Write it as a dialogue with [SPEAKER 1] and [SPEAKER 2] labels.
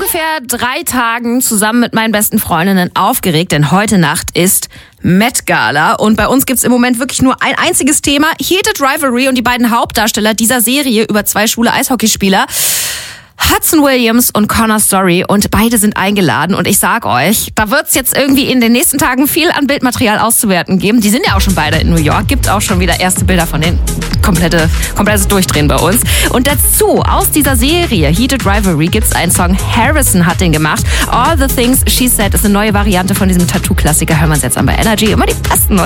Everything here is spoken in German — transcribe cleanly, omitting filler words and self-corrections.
[SPEAKER 1] ungefähr 3 Tagen zusammen mit meinen besten Freundinnen aufgeregt, denn heute Nacht ist Met Gala und bei uns gibt's im Moment wirklich nur ein einziges Thema, Heated Rivalry, und die beiden Hauptdarsteller dieser Serie über 2 schwule Eishockeyspieler, Hudson Williams und Connor Story, und beide sind eingeladen und ich sag euch, da wird's jetzt irgendwie in den nächsten Tagen viel an Bildmaterial auszuwerten geben. Die sind ja auch schon beide in New York, gibt auch schon wieder erste Bilder von denen. Komplettes Durchdrehen bei uns. Und dazu, aus dieser Serie Heated Rivalry, gibt's einen Song, Harrison hat den gemacht. All the Things She Said ist eine neue Variante von diesem Tattoo-Klassiker. Hören wir uns jetzt an bei Energy. Immer die besten neuen